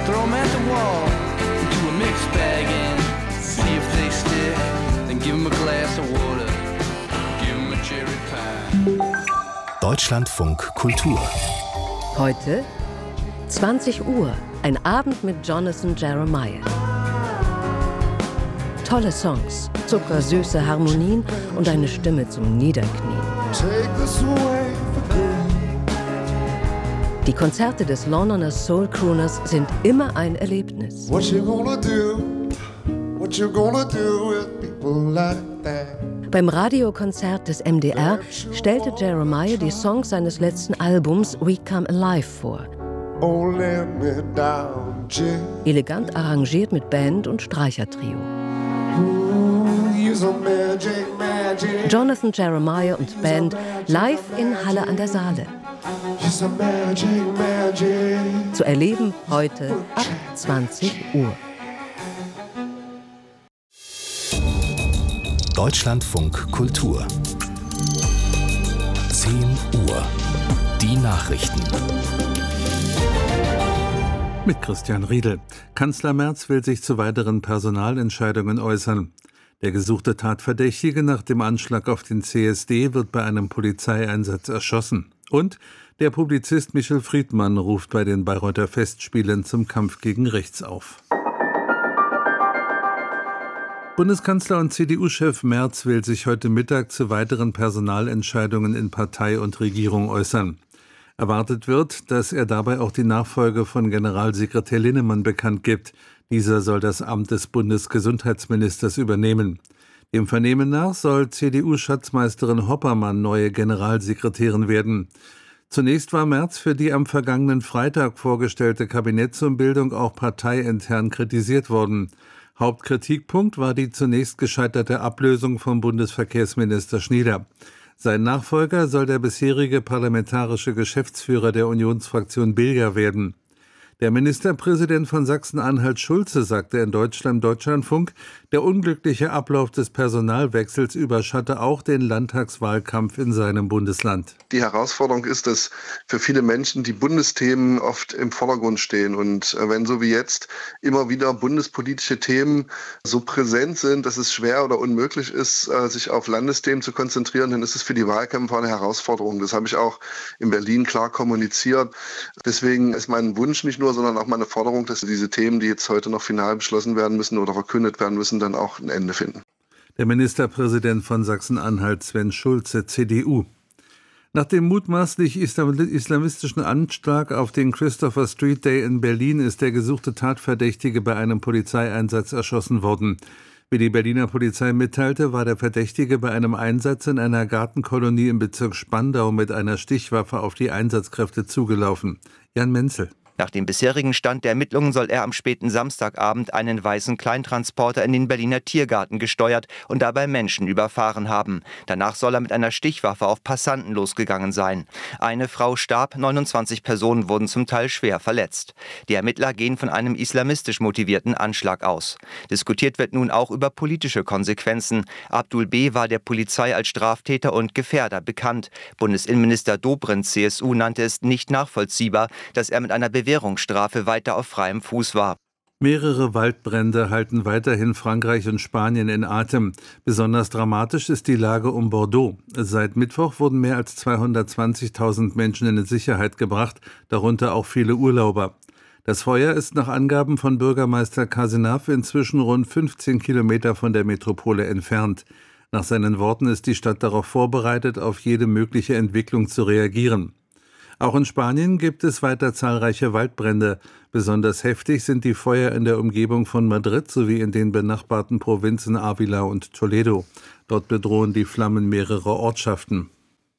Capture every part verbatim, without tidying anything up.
Throw 'em at the wall, into a mixed bag and see if they stick. Then give 'em a glass of water, give 'em a cherry pie. Deutschlandfunk Kultur. Heute zwanzig Uhr, ein Abend mit Jonathan Jeremiah. Tolle Songs, zuckersüße Harmonien und eine Stimme zum Niederknien. Die Konzerte des Londoner Soul Crooners sind immer ein Erlebnis. What you gonna do? What you gonna do with people like that? Beim Radiokonzert des M D R stellte Jeremiah die Songs seines letzten Albums We Come Alive vor. Oh, let me down, Jim. Elegant arrangiert mit Band und Streichertrio. Jonathan Jeremiah und Band live in Halle an der Saale. Zu erleben heute ab zwanzig Uhr. Deutschlandfunk Kultur. zehn Uhr. Die Nachrichten. Mit Christian Riedel. Kanzler Merz will sich zu weiteren Personalentscheidungen äußern. Der gesuchte Tatverdächtige nach dem Anschlag auf den C S D wird bei einem Polizeieinsatz erschossen. Und der Publizist Michel Friedmann ruft bei den Bayreuther Festspielen zum Kampf gegen rechts auf. Bundeskanzler und C D U-Chef Merz will sich heute Mittag zu weiteren Personalentscheidungen in Partei und Regierung äußern. Erwartet wird, dass er dabei auch die Nachfolge von Generalsekretär Linnemann bekannt gibt. Dieser soll das Amt des Bundesgesundheitsministers übernehmen. Dem Vernehmen nach soll C D U-Schatzmeisterin Hoppermann neue Generalsekretärin werden. Zunächst war Merz für die am vergangenen Freitag vorgestellte Kabinettsumbildung auch parteiintern kritisiert worden. Hauptkritikpunkt war die zunächst gescheiterte Ablösung von Bundesverkehrsminister Schnieder. Sein Nachfolger soll der bisherige parlamentarische Geschäftsführer der Unionsfraktion Bilger werden. Der Ministerpräsident von Sachsen-Anhalt Schulze sagte in Deutschland Deutschlandfunk, der unglückliche Ablauf des Personalwechsels überschatte auch den Landtagswahlkampf in seinem Bundesland. Die Herausforderung ist, dass für viele Menschen die Bundesthemen oft im Vordergrund stehen. Und wenn so wie jetzt immer wieder bundespolitische Themen so präsent sind, dass es schwer oder unmöglich ist, sich auf Landesthemen zu konzentrieren, dann ist es für die Wahlkämpfer eine Herausforderung. Das habe ich auch in Berlin klar kommuniziert. Deswegen ist mein Wunsch nicht nur, sondern auch meine Forderung, dass diese Themen, die jetzt heute noch final beschlossen werden müssen oder verkündet werden müssen, dann auch ein Ende finden. Der Ministerpräsident von Sachsen-Anhalt Sven Schulze, C D U. Nach dem mutmaßlich islamistischen Anschlag auf den Christopher Street Day in Berlin ist der gesuchte Tatverdächtige bei einem Polizeieinsatz erschossen worden. Wie die Berliner Polizei mitteilte, war der Verdächtige bei einem Einsatz in einer Gartenkolonie im Bezirk Spandau mit einer Stichwaffe auf die Einsatzkräfte zugelaufen. Jan Menzel. Nach dem bisherigen Stand der Ermittlungen soll er am späten Samstagabend einen weißen Kleintransporter in den Berliner Tiergarten gesteuert und dabei Menschen überfahren haben. Danach soll er mit einer Stichwaffe auf Passanten losgegangen sein. Eine Frau starb, neunundzwanzig Personen wurden zum Teil schwer verletzt. Die Ermittler gehen von einem islamistisch motivierten Anschlag aus. Diskutiert wird nun auch über politische Konsequenzen. Abdul B. war der Polizei als Straftäter und Gefährder bekannt. Bundesinnenminister Dobrindt, C S U, nannte es nicht nachvollziehbar, dass er mit einer Bewegung Bewährungsstrafe weiter auf freiem Fuß war. Mehrere Waldbrände halten weiterhin Frankreich und Spanien in Atem. Besonders dramatisch ist die Lage um Bordeaux. Seit Mittwoch wurden mehr als zweihundertzwanzigtausend Menschen in Sicherheit gebracht, darunter auch viele Urlauber. Das Feuer ist nach Angaben von Bürgermeister Cazenave inzwischen rund fünfzehn Kilometer von der Metropole entfernt. Nach seinen Worten ist die Stadt darauf vorbereitet, auf jede mögliche Entwicklung zu reagieren. Auch in Spanien gibt es weiter zahlreiche Waldbrände. Besonders heftig sind die Feuer in der Umgebung von Madrid sowie in den benachbarten Provinzen Ávila und Toledo. Dort bedrohen die Flammen mehrere Ortschaften.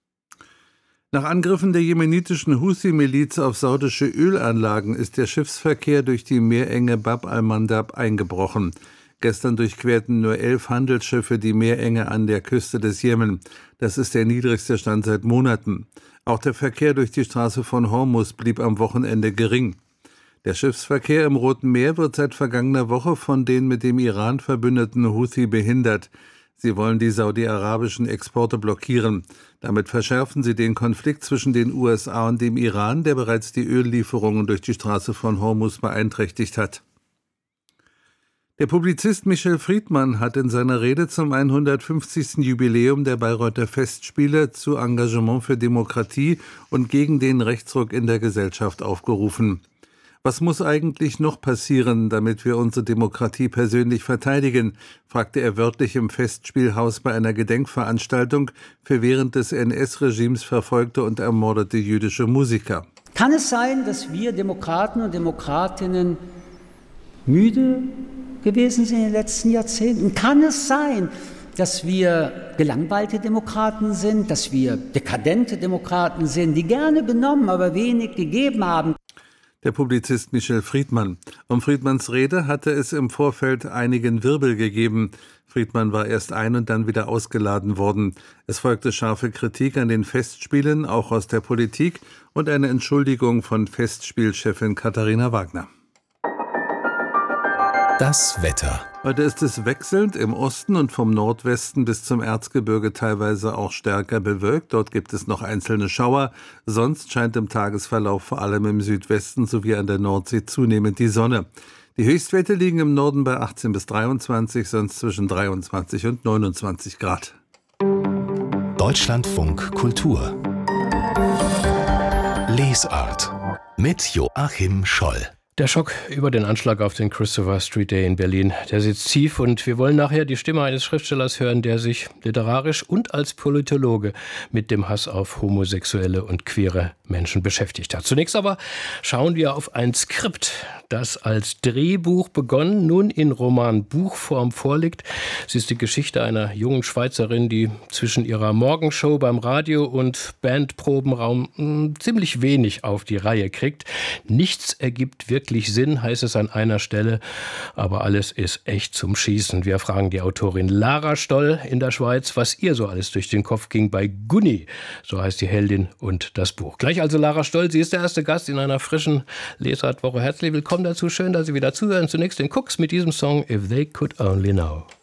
Nach Angriffen der jemenitischen Houthi-Miliz auf saudische Ölanlagen ist der Schiffsverkehr durch die Meerenge Bab al-Mandab eingebrochen. Gestern durchquerten nur elf Handelsschiffe die Meerenge an der Küste des Jemen. Das ist der niedrigste Stand seit Monaten. Auch der Verkehr durch die Straße von Hormuz blieb am Wochenende gering. Der Schiffsverkehr im Roten Meer wird seit vergangener Woche von den mit dem Iran verbündeten Houthi behindert. Sie wollen die saudi-arabischen Exporte blockieren. Damit verschärfen sie den Konflikt zwischen den U S A und dem Iran, der bereits die Öllieferungen durch die Straße von Hormuz beeinträchtigt hat. Der Publizist Michel Friedmann hat in seiner Rede zum hundertfünfzigsten Jubiläum der Bayreuther Festspiele zu Engagement für Demokratie und gegen den Rechtsruck in der Gesellschaft aufgerufen. Was muss eigentlich noch passieren, damit wir unsere Demokratie persönlich verteidigen, fragte er wörtlich im Festspielhaus bei einer Gedenkveranstaltung für während des N S-Regimes verfolgte und ermordete jüdische Musiker. Kann es sein, dass wir Demokraten und Demokratinnen müde gewesen sind in den letzten Jahrzehnten? Kann es sein, dass wir gelangweilte Demokraten sind, dass wir dekadente Demokraten sind, die gerne genommen, aber wenig gegeben haben? Der Publizist Michel Friedmann. Um Friedmanns Rede hatte es im Vorfeld einigen Wirbel gegeben. Friedmann war erst ein- und dann wieder ausgeladen worden. Es folgte scharfe Kritik an den Festspielen, auch aus der Politik, und eine Entschuldigung von Festspielchefin Katharina Wagner. Das Wetter. Heute ist es wechselnd, im Osten und vom Nordwesten bis zum Erzgebirge teilweise auch stärker bewölkt. Dort gibt es noch einzelne Schauer. Sonst scheint im Tagesverlauf vor allem im Südwesten sowie an der Nordsee zunehmend die Sonne. Die Höchstwerte liegen im Norden bei achtzehn bis dreiundzwanzig, sonst zwischen dreiundzwanzig und neunundzwanzig Grad. Deutschlandfunk Kultur. Lesart mit Joachim Scholl. Der Schock über den Anschlag auf den Christopher Street Day in Berlin, der sitzt tief, und wir wollen nachher die Stimme eines Schriftstellers hören, der sich literarisch und als Politologe mit dem Hass auf homosexuelle und queere Menschen beschäftigt hat. Zunächst aber schauen wir auf ein Skript, das als Drehbuch begonnen, nun in Roman-Buchform vorliegt. Es ist die Geschichte einer jungen Schweizerin, die zwischen ihrer Morgenshow beim Radio und Bandprobenraum mh, ziemlich wenig auf die Reihe kriegt. Nichts ergibt wirklich Sinn, heißt es an einer Stelle, aber alles ist echt zum Schießen. Wir fragen die Autorin Lara Stoll in der Schweiz, was ihr so alles durch den Kopf ging bei Gunni, so heißt die Heldin und das Buch. Gleich also Lara Stoll, sie ist der erste Gast in einer frischen Lesartwoche. Herzlich willkommen dazu, schön, dass Sie wieder zuhören. Zunächst den Cooks mit diesem Song If They Could Only Know.